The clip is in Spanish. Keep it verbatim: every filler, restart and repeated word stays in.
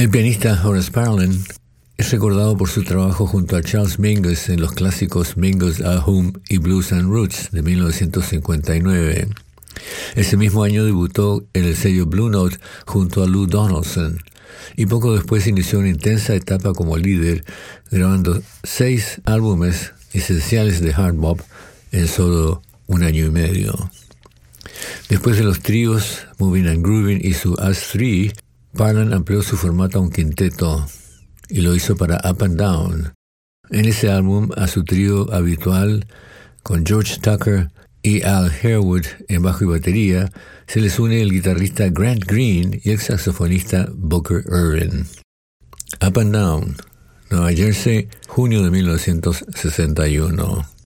El pianista Horace Parlan es recordado por su trabajo junto a Charles Mingus en los clásicos Mingus A Hum y Blues and Roots de mil novecientos cincuenta y nueve. Ese mismo año debutó en el sello Blue Note junto a Lou Donaldson y poco después inició una intensa etapa como líder, grabando seis álbumes esenciales de hard bop en solo un año y medio. Después de los tríos Moving and Grooving y su Us Three, Parlan amplió su formato a un quinteto y lo hizo para Up and Down. En ese álbum, a su trío habitual, con George Tucker y Al Harewood en bajo y batería, se les une el guitarrista Grant Green y el saxofonista Booker Ervin. Up and Down, Nueva Jersey, junio de mil novecientos sesenta y uno.